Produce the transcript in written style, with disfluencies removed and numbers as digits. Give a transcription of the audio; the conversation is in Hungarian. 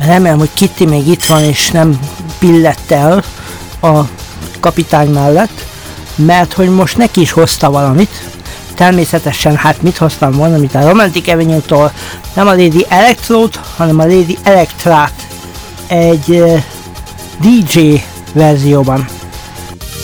Remélem, hogy Kitty még itt van, és nem billett el a kapitány mellett, mert hogy most neki is hozta valamit. Természetesen, hát mit hoztam volna, mint a Romantic Avenue-tól, nem a Lady Electro-t, hanem a Lady Electrát egy DJ verzióban.